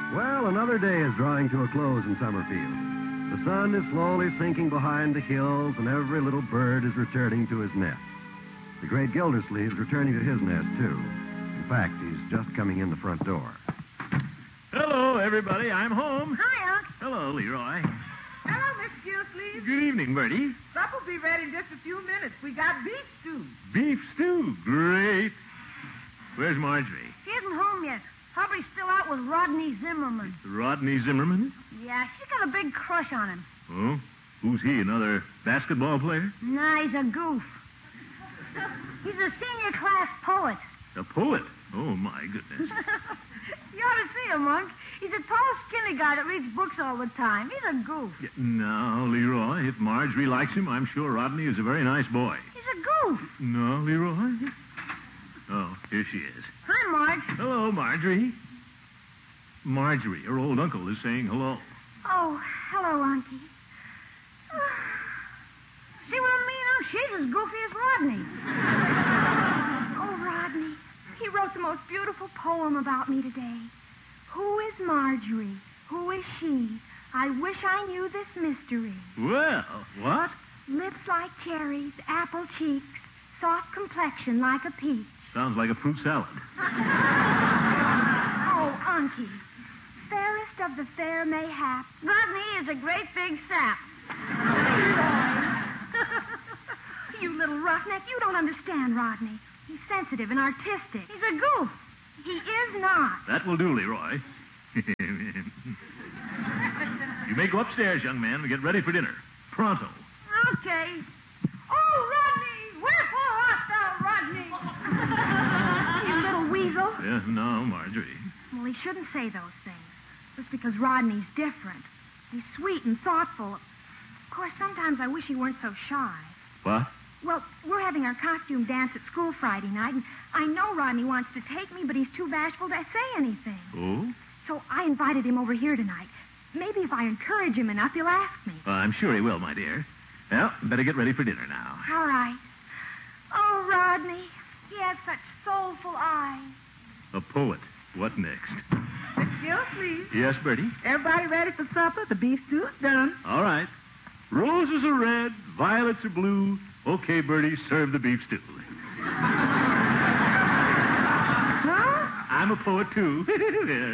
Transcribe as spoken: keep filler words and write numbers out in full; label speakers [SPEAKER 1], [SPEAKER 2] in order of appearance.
[SPEAKER 1] Well, another day is drawing to a close in Summerfield. The sun is slowly sinking behind the hills, and every little bird is returning to his nest. The great Gildersleeve's returning to his nest, too. In fact, he's just coming in the front door.
[SPEAKER 2] Hello, everybody. I'm home.
[SPEAKER 3] Hi, Unc.
[SPEAKER 2] Hello, Leroy.
[SPEAKER 3] Hello, Miss Gilsleeve.
[SPEAKER 2] Good evening, Bertie.
[SPEAKER 3] Supper'll be ready in just a few minutes. We got beef stew.
[SPEAKER 2] Beef stew. Great. Where's Marjorie?
[SPEAKER 4] She isn't home yet. Probably still out with Rodney Zimmerman.
[SPEAKER 2] Rodney Zimmerman?
[SPEAKER 4] Yeah, she's got a big crush on him.
[SPEAKER 2] Oh? Who's he, another basketball player?
[SPEAKER 4] Nah, he's a goof. He's a senior class poet.
[SPEAKER 2] A poet? Oh, my goodness.
[SPEAKER 4] You ought to see him, Unc. He's a tall, skinny guy that reads books all the time. He's a goof.
[SPEAKER 2] Yeah, now, Leroy, if Marjorie likes him, I'm sure Rodney is a very nice boy.
[SPEAKER 4] He's a goof.
[SPEAKER 2] No, Leroy? Oh, here she is.
[SPEAKER 4] Hi, Marge.
[SPEAKER 2] Hello, Marjorie. Marjorie, her old uncle, is saying hello.
[SPEAKER 4] Oh, hello, Unky. See what I mean, Unc? She's as goofy as Rodney.
[SPEAKER 5] Oh, Rodney, he wrote the most beautiful poem about me today. Who is Marjorie? Who is she? I wish I knew this mystery.
[SPEAKER 2] Well, what?
[SPEAKER 5] Lips like cherries, apple cheeks, soft complexion like a peach.
[SPEAKER 2] Sounds like a fruit salad.
[SPEAKER 5] Oh, Unky, fairest of the fair mayhap.
[SPEAKER 4] Rodney is a great big sap.
[SPEAKER 5] You little roughneck, you don't understand Rodney. He's sensitive and artistic.
[SPEAKER 4] He's a goof.
[SPEAKER 5] He is not.
[SPEAKER 2] That will do, Leroy. You may go upstairs, young man, and get ready for dinner. Pronto.
[SPEAKER 4] Okay. Oh, Rodney! Wherefore art thou, Rodney?
[SPEAKER 5] You little weasel.
[SPEAKER 2] Yes, no, Marjorie.
[SPEAKER 5] Well, he shouldn't say those things. Just because Rodney's different. He's sweet and thoughtful. Of course, sometimes I wish he weren't so shy.
[SPEAKER 2] What?
[SPEAKER 5] Well, we're having our costume dance at school Friday night, and I know Rodney wants to take me, but he's too bashful to say anything.
[SPEAKER 2] Oh?
[SPEAKER 5] So I invited him over here tonight. Maybe if I encourage him enough, he'll ask me.
[SPEAKER 2] Uh, I'm sure he will, my dear. Well, better get ready for dinner now.
[SPEAKER 5] All right. Oh, Rodney, he has such soulful eyes.
[SPEAKER 2] A poet. What next?
[SPEAKER 3] Miss Gilsleeve.
[SPEAKER 2] Yes, Bertie?
[SPEAKER 3] Everybody ready for supper? The beef stew's done.
[SPEAKER 2] All right. Roses are red, violets are blue. Okay, Bertie, serve the beef stew.
[SPEAKER 3] Huh?
[SPEAKER 2] I'm a poet, too.